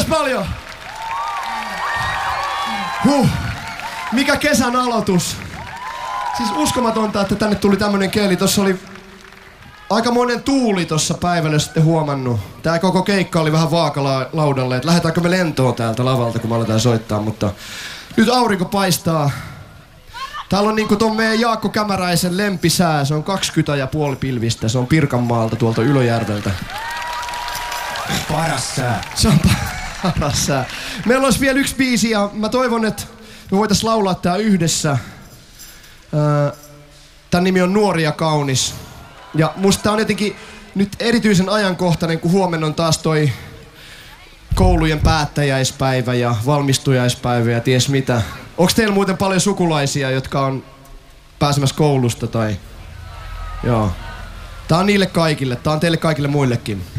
Kiitos paljon! Mikä kesän aloitus! Siis uskomatonta, että tänne tuli tämmönen keli. Tossa oli aikamoinen tuuli tossa päivällä, jos ette huomannut. Tää koko keikka oli vähän vaakalaudalle, että lähdetäänkö me lentoon täältä lavalta, kun me aletaan soittaa, mutta nyt aurinko paistaa. Täällä on niinku ton meidän Jaakko Kämäräisen lempisää, se on 20,5 pilvistä, se on Pirkanmaalta tuolta Ylöjärveltä. Paras sää. Se on paras sää. Meillä olisi vielä yksi biisi ja mä toivon, että me voitais laulaa tää yhdessä. Tän nimi on Nuori ja kaunis. Ja musta tää on jotenkin nyt erityisen ajankohtainen, kun huomenna on taas toi koulujen päättäjäispäivä ja valmistujaispäivä ja ties mitä. Onks teillä muuten paljon sukulaisia, jotka on pääsemässä koulusta tai... Joo. Tää on niille kaikille, tää on teille kaikille muillekin.